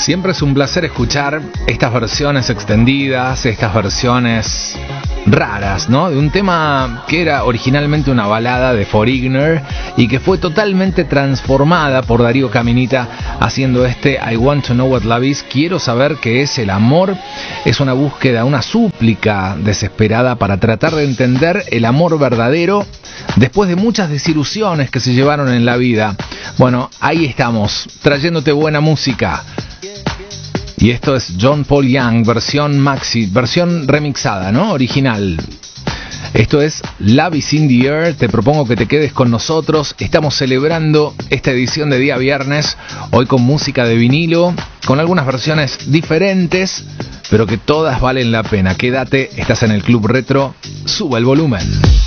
Siempre es un placer escuchar estas versiones extendidas, estas versiones raras, ¿no? De un tema que era originalmente una balada de Foreigner y que fue totalmente transformada por Darío Caminita haciendo este I Want to Know What Love Is. Quiero saber qué es el amor. Es una búsqueda, una súplica desesperada para tratar de entender el amor verdadero después de muchas desilusiones que se llevaron en la vida. Bueno, ahí estamos, trayéndote buena música. Y esto es John Paul Young, versión maxi, versión remixada, ¿no? Original. Esto es Love is in the Air. Te propongo que te quedes con nosotros. Estamos celebrando esta edición de día viernes, hoy con música de vinilo, con algunas versiones diferentes, pero que todas valen la pena. Quédate, estás en el Club Retro, sube el volumen.